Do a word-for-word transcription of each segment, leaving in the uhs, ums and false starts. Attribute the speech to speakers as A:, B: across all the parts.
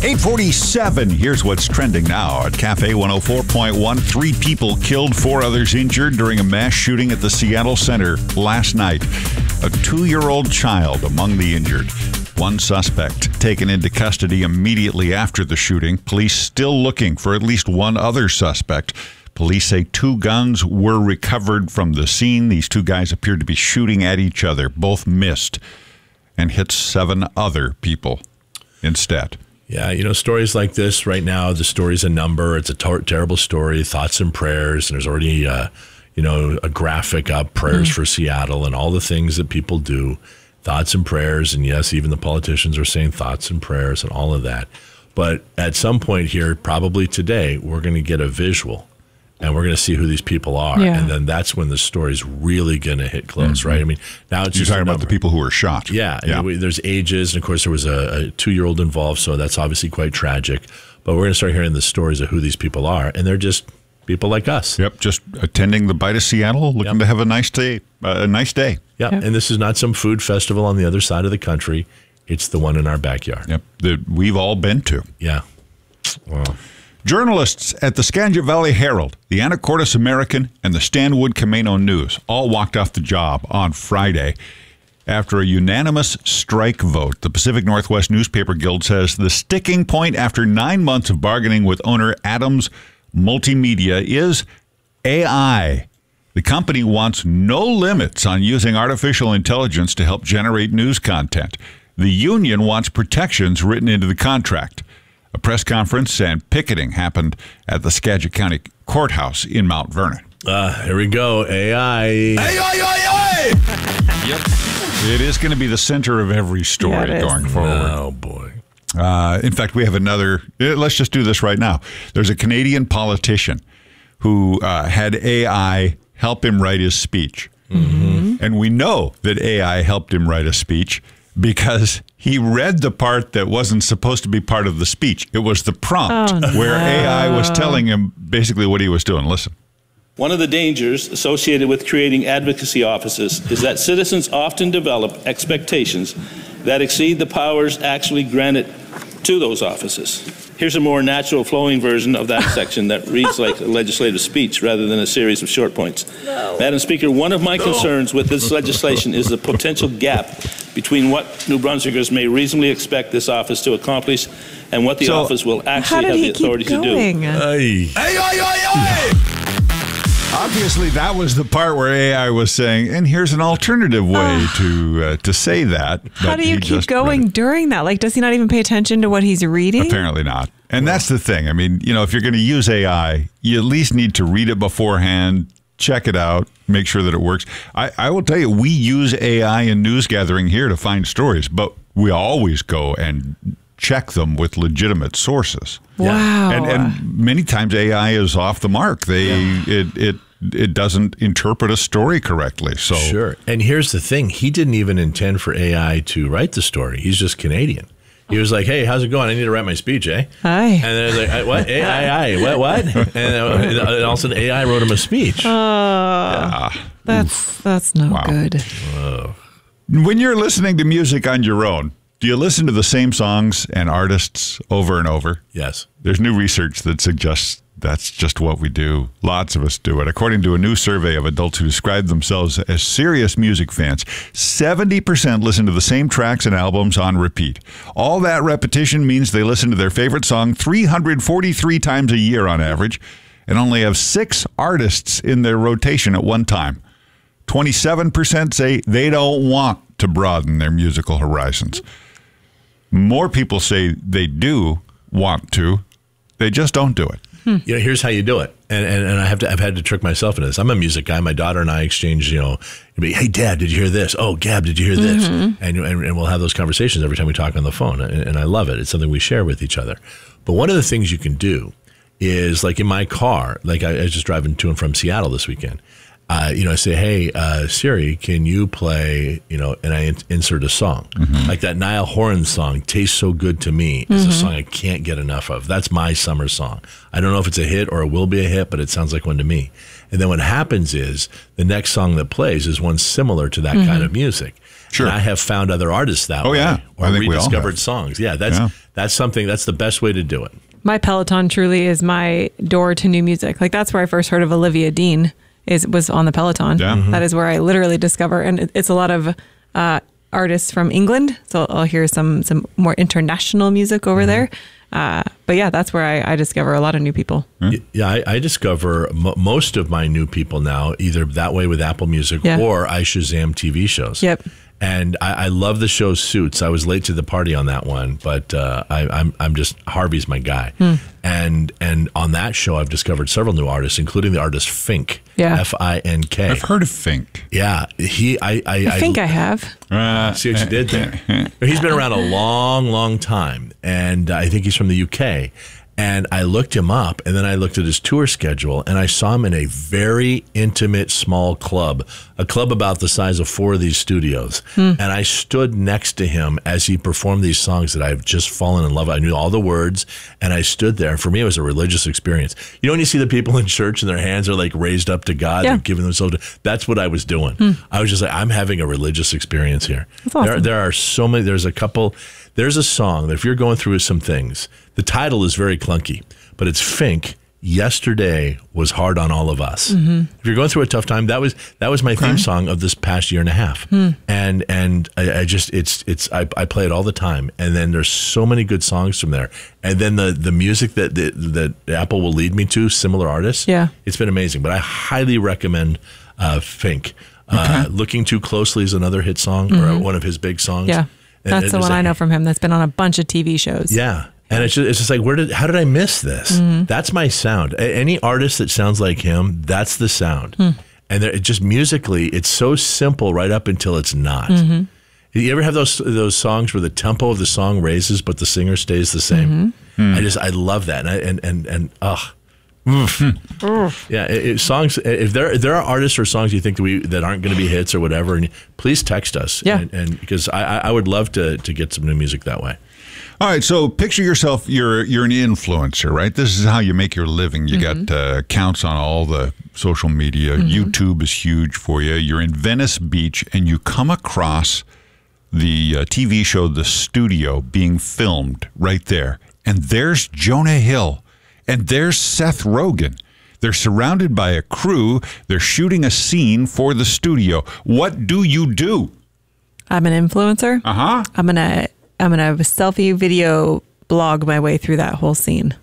A: eight forty-seven. Here's what's trending now at Cafe one oh four point one. Three people killed, four others injured during a mass shooting at the Seattle Center last night. A two-year-old child among the injured. One suspect taken into custody immediately after the shooting. Police still looking for at least one other suspect. Police say two guns were recovered from the scene. These two guys appeared to be shooting at each other. Both missed and hit seven other people instead.
B: Yeah, you know, stories like this right now, the story's a number. It's a ter- terrible story, thoughts and prayers. And there's already, uh, you know, a graphic up, prayers mm. for Seattle and all the things that people do. Thoughts and prayers, and yes, even the politicians are saying thoughts and prayers and all of that. But at some point here, probably today, we're going to get a visual, and we're going to see who these people are. Yeah. And then that's when the story's really going to hit close, mm-hmm. right? I mean, now it's
A: You're
B: just
A: talking about the people who were shot.
B: Yeah, yeah. We, there's ages, and of course there was a, a two-year-old involved, so that's obviously quite tragic. But we're going to start hearing the stories of who these people are, and they're just people like us.
A: Yep, just attending the Bite of Seattle, looking yep. to have a nice day. Uh, a nice day.
B: Yeah, yep. And this is not some food festival on the other side of the country. It's the one in our backyard.
A: Yep, that we've all been to.
B: Yeah.
A: Wow. Journalists at the Skagit Valley Herald, the Anacortes American, and the Stanwood Camano News all walked off the job on Friday after a unanimous strike vote. The Pacific Northwest Newspaper Guild says the sticking point after nine months of bargaining with owner Adams Multimedia is A I. The company wants no limits on using artificial intelligence to help generate news content. The union wants protections written into the contract. A press conference and picketing happened at the Skagit County Courthouse in Mount Vernon.
B: Uh, here we go, A I.
A: A I, A I! Yep. It is going to be the center of every story yeah, going forward.
B: Oh, boy.
A: Uh, in fact, we have another. Let's just do this right now. There's a Canadian politician who uh, had A I help him write his speech. Mm-hmm. And we know that A I helped him write a speech because he read the part that wasn't supposed to be part of the speech. It was the prompt oh, no. where A I was telling him basically what he was doing. Listen.
C: One of the dangers associated with creating advocacy offices is that citizens often develop expectations that exceed the powers actually granted to those offices. Here's a more natural flowing version of that section that reads like a legislative speech rather than a series of short points. No. Madam Speaker, one of my no. concerns with this legislation is the potential gap between what New Brunswickers may reasonably expect this office to accomplish and what the so, office will actually have the authority to do.
A: Aye. Aye, aye, aye, aye. Obviously, that was the part where A I was saying, and here's an alternative way uh, to uh, to say that.
D: How do you keep going during that? Like, does he not even pay attention to what he's reading?
A: Apparently not. And well. that's the thing. I mean, you know, if you're going to use A I, you at least need to read it beforehand, check it out, make sure that it works. I, I will tell you, we use A I in news gathering here to find stories, but we always go and check them with legitimate sources.
D: Wow.
A: And, and many times A I is off the mark. They yeah. it it it doesn't interpret a story correctly. So
B: sure. And here's the thing: he didn't even intend for A I to write the story. He's just Canadian. He was like, "Hey, how's it going? I need to write my speech, eh?"
D: Hi.
B: And then I was like, "What? A I, I, what, what?" And all of a sudden, A I wrote him a speech.
D: Uh, yeah. That's that's no wow. good.
B: Whoa.
A: When you're listening to music on your own, do you listen to the same songs and artists over and over?
B: Yes.
A: There's new research that suggests that's just what we do. Lots of us do it. According to a new survey of adults who describe themselves as serious music fans, seventy percent listen to the same tracks and albums on repeat. All that repetition means they listen to their favorite song three hundred forty-three times a year on average and only have six artists in their rotation at one time. twenty-seven percent say they don't want to broaden their musical horizons. More people say they do want to. They just don't do it.
B: Hmm. You know, here's how you do it. And, and and I have to I've had to trick myself into this. I'm a music guy. My daughter and I exchange, you know, hey, Dad, did you hear this? Oh, Gab, did you hear this? Mm-hmm. And, and and we'll have those conversations every time we talk on the phone. And, and I love it. It's something we share with each other. But one of the things you can do is, like in my car, like I, I was just driving to and from Seattle this weekend. Uh, you know, I say, hey, uh, Siri, can you play, you know, and I in- insert a song. Mm-hmm. Like that Niall Horan song, Tastes So Good to Me, is mm-hmm. a song I can't get enough of. That's my summer song. I don't know if it's a hit or it will be a hit, but it sounds like one to me. And then what happens is the next song that plays is one similar to that mm-hmm. kind of music.
A: Sure.
B: And I have found other artists that
A: Oh,
B: way.
A: yeah.
B: Or
A: I think we all
B: rediscovered
A: have.
B: songs. Yeah, that's
A: Yeah.
B: that's something, that's the best way to do it.
D: My Peloton truly is my door to new music. Like that's where I first heard of Olivia Dean. Is was on the Peloton.
A: Yeah.
B: Mm-hmm.
D: That is where I literally discover, and it- it's a lot of uh, artists from England. So I'll hear some some more international music over
B: Mm-hmm.
D: there. Uh, but yeah, that's where I, I discover a lot of new people.
B: Y- Yeah, I, I discover m- most of my new people now either that way with Apple Music
D: Yeah.
B: or I Shazam T V shows.
D: Yep.
B: And I, I love the show Suits. I was late to the party on that one, but uh, I, I'm I'm just Harvey's my guy.
D: Hmm.
B: And and on that show, I've discovered several new artists, including the artist Fink.
D: Yeah.
B: F I N K.
A: I've heard of Fink.
B: Yeah, he. I. I,
D: I think I have.
A: Uh,
B: See what you did there. He's been around a long, long time, and I think he's from the U K. And I looked him up, and then I looked at his tour schedule, and I saw him in a very intimate, small club, a club about the size of four of these studios. And I stood next to him as he performed these songs that I've just fallen in love with. I knew all the words, and I stood there. And for me, it was a religious experience. You know, when you see the people in church and their hands are like raised up to God,
D: Yeah.
B: they're giving themselves to, that's what I was doing. I was just like, I'm having a religious experience here.
D: That's awesome.
B: There, there are so many, there's a couple, there's a song that if you're going through some things, the title is very clunky, but it's Fink. Yesterday was hard on all of us.
D: Mm-hmm.
B: If you're going through a tough time, that was that was my theme song of this past year and a half.
D: Hmm.
B: And and I, I just it's it's I, I play it all the time. And then there's so many good songs from there. And then the the music that that, that Apple will lead me to, similar artists.
D: Yeah.
B: It's been amazing. But I highly recommend uh, Fink. Uh, Looking Too Closely is another hit song or one of his big songs.
D: Mm-hmm. Yeah.
B: And
D: That's
B: it
D: the
B: is
D: one
B: a-
D: I know from him that's been on a bunch of T V shows.
B: Yeah. And it's just, it's just like, where did, how did I miss this?
D: Mm-hmm.
B: That's my sound. A- Any artist that sounds like him, that's the sound.
D: Hmm.
B: And there, it just musically, it's so simple right up until it's not.
D: Mm-hmm.
B: You ever have those those songs where the tempo of the song raises, but the singer stays the same?
D: Mm-hmm.
B: I just, I love that. And, I, and, and, and, ugh. Yeah, it, it, songs. If there if there are artists or songs you think that we that aren't going to be hits or whatever, and please text us.
D: Yeah.
B: and, and because I, I I would love to to get some new music that way.
A: All right, so picture yourself, you're you're an influencer, right? This is how you make your living. You got uh, accounts on all the social media. YouTube is huge for you. You're in Venice Beach, and you come across the uh, T V show The Studio being filmed right there. And there's Jonah Hill, and there's Seth Rogen. They're surrounded by a crew. They're shooting a scene for The Studio. What do you do?
D: I'm an influencer.
A: Uh-huh.
D: I'm gonna I'm gonna selfie video blog my way through that whole scene.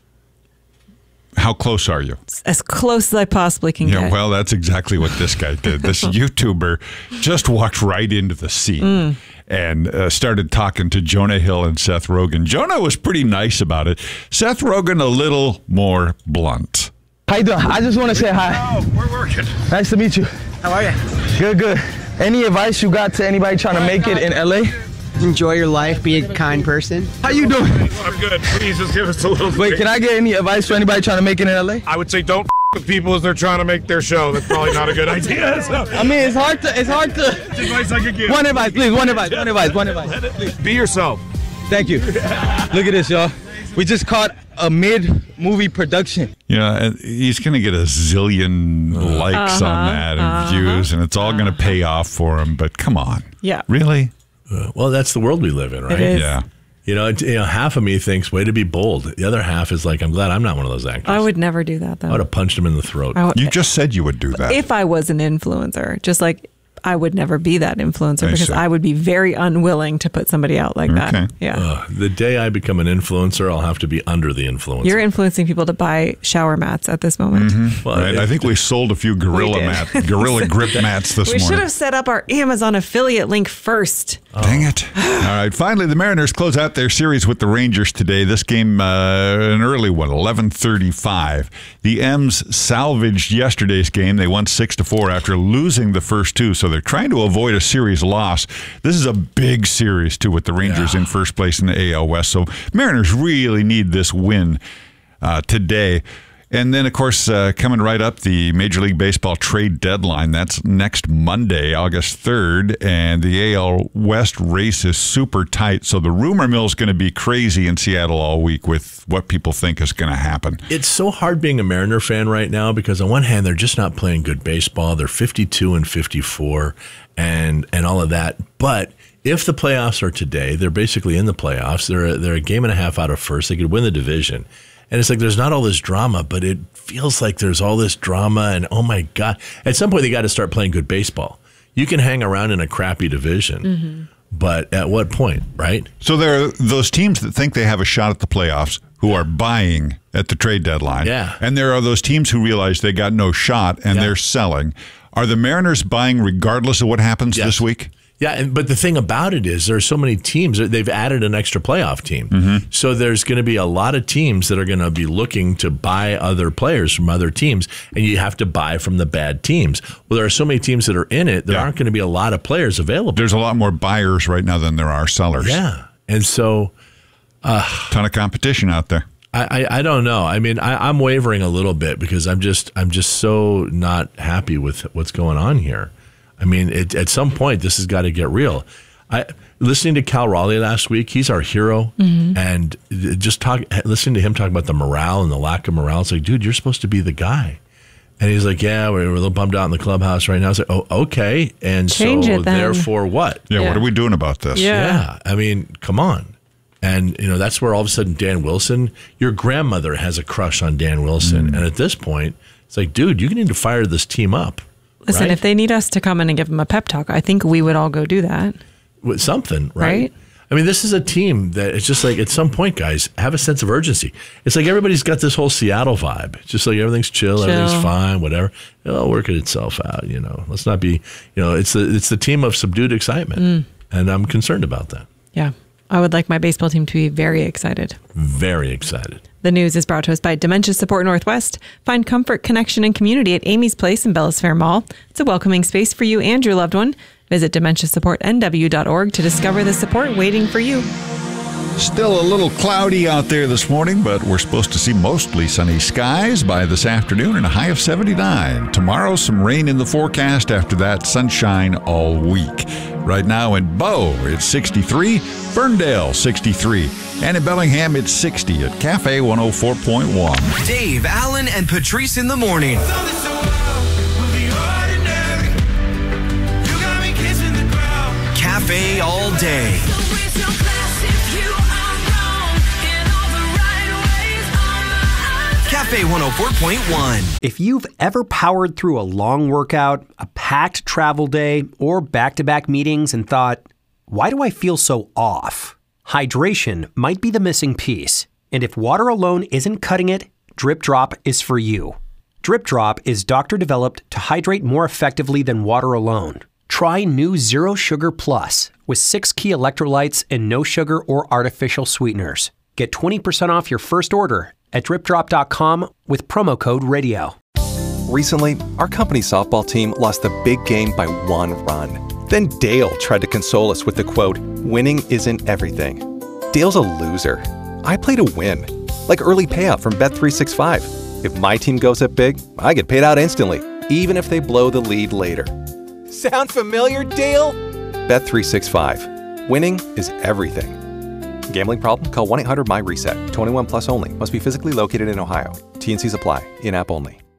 A: How close are you?
D: As close as I possibly can
A: Yeah,
D: get.
A: well, that's exactly what this guy did. This YouTuber just walked right into the scene
D: Mm.
A: and uh, started talking to Jonah Hill and Seth Rogen. Jonah was pretty nice about it. Seth Rogen a little more blunt.
E: How you doing? I just want to say hi.
F: Oh, we're working.
E: Nice to meet you.
F: How are you?
E: Good, good. Any advice you got to anybody trying to make it in L A?
F: Enjoy your life. Be a kind person.
E: How you doing?
G: I'm good. Please just give us a little.
E: Wait, can I get any advice for anybody trying to make it in L A?
G: I would say don't f- with people as they're trying to make their show. That's probably not a good idea. So,
E: I mean, it's hard to, it's hard to.
G: advice I could give.
E: One advice, please. One advice. One advice. One advice. Please.
G: Be yourself.
E: Thank you. Look at this, y'all. We just caught a mid-movie production.
A: Yeah, and he's going to get a zillion likes on that and views, and it's all going to pay off for him. But come on.
D: Yeah.
A: Really?
B: Uh, well, that's the world we live in, right?
D: is.
A: Yeah.
B: You know, it- you know, half of me thinks, way to be bold. The other half is like, I'm glad I'm not one of those actors.
D: I would never do that though.
B: I would have punched him in the throat.
D: I would-
A: You just said you would do that.
D: if I was an influencer, just like I would never be that influencer
A: I
D: because
A: see.
D: I would be very unwilling to put somebody out like
A: Okay.
D: that. Yeah.
B: Uh, the day I become an influencer, I'll have to be under the influence.
D: You're influencing people to buy shower mats at this moment.
B: Well,
A: Right?
B: it-
A: I think we sold a few gorilla
D: did.
A: mat, gorilla grip mats this
D: We should
A: morning.
D: have set up our Amazon affiliate link first.
A: Dang it. All right. Finally, the Mariners close out their series with the Rangers today. This game, uh, an early one, eleven thirty-five. The M's salvaged yesterday's game. They won six to four after losing the first two, so they're trying to avoid a series loss. This is a big series, too, with the Rangers
B: Yeah.
A: in first place in the A L West. So Mariners really need this win uh, today. And then, of course, uh, coming right up, the Major League Baseball trade deadline. That's next Monday, August third. And the A L West race is super tight. So the rumor mill is going to be crazy in Seattle all week with what people think is going to happen.
B: It's so hard being a Mariner fan right now because on one hand, they're just not playing good baseball. They're fifty-two and fifty-four and, and all of that. But if the playoffs are today, they're basically in the playoffs. They're, they're a game and a half out of first. They could win the division. And it's like there's not all this drama, but it feels like there's all this drama. And, oh, my God. At some point, they got to start playing good baseball. You can hang around in a crappy division, mm-hmm. but at what point, right?
A: So there are those teams that think they have a shot at the playoffs who are buying at the trade deadline.
B: Yeah.
A: And there are those teams who realize they got no shot and
B: yeah.
A: they're selling. Are the Mariners buying regardless of what happens
B: yes.
A: this week?
B: Yeah, and, but the thing about it is there are so many teams. They've added an extra playoff team. Mm-hmm. So there's going to be a lot of teams that are going to be looking to buy other players from other teams, and you have to buy from the bad teams. Well, there are so many teams that are in it, there yeah. aren't going to be a lot of players available.
A: There's a lot more buyers right now than there are sellers.
B: Yeah, and so...
A: Uh, ton of competition out there.
B: I, I, I don't know. I mean, I, I'm wavering a little bit because I'm just I'm just so not happy with what's going on here. I mean, it, at some point, this has got to get real. I listening to Cal Raleigh last week. He's our hero, mm-hmm. and just talk, listening to him talk about the morale and the lack of morale. It's like, dude, you're supposed to be the guy. And he's like, yeah, we're, we're a little bummed out in the clubhouse right now. It's like, oh, okay. And
D: Change
B: so
D: it then.
B: therefore what?
A: Yeah, yeah, what are we doing about this?
D: Yeah.
B: yeah. I mean, come on. And, you know, that's where all of a sudden Dan Wilson, your grandmother has a crush on Dan Wilson. Mm. And at this point, it's like, dude, you need to fire this team up.
D: Listen,
B: right?
D: if they need us to come in and give them a pep talk, I think we would all go do that.
B: With something, right?
D: Right?
B: I mean, this is a team that it's just like at some point, guys, have a sense of urgency. It's like everybody's got this whole Seattle vibe. It's just like everything's chill, chill. everything's fine, whatever. It'll work it itself out, you know. Let's not be, you know, it's the, it's the team of subdued excitement. Mm. And I'm concerned about that.
D: Yeah. I would like my baseball team to be very excited.
B: Very excited.
D: The news is brought to us by Dementia Support Northwest. Find comfort, connection, and community at Amy's Place in Bellis Fair Mall. It's a welcoming space for you and your loved one. Visit dementia support n w dot org to discover the support waiting for you.
A: Still a little cloudy out there this morning, but we're supposed to see mostly sunny skies by this afternoon and a high of seventy-nine. Tomorrow, some rain in the forecast. After that, sunshine all week. Right now in Bow, it's sixty-three. Ferndale, sixty-three. And in Bellingham, it's sixty at Cafe one oh four point one.
H: Dave, Allen, and Patrice in the morning. Cafe all day. Cafe one oh four point one.
I: If you've ever powered through a long workout, a packed travel day, or back-to-back meetings and thought, why do I feel so off? Hydration might be the missing piece. And if water alone isn't cutting it, Drip Drop is for you. Drip Drop is doctor-developed to hydrate more effectively than water alone. Try new Zero Sugar Plus with six key electrolytes and no sugar or artificial sweeteners. Get twenty percent off your first order at drip drop dot com with promo code radio.
J: Recently, our company softball team lost the big game by one run. Then Dale tried to console us with the quote, "Winning isn't everything." Dale's a loser. I play to win, like early payout from Bet three sixty-five. If my team goes up big, I get paid out instantly, even if they blow the lead later. Sound familiar, Dale? Bet three sixty-five. Winning is everything. Gambling problem? Call one eight hundred M Y RESET. twenty-one plus only. Must be physically located in Ohio. T and C's apply. In-app only.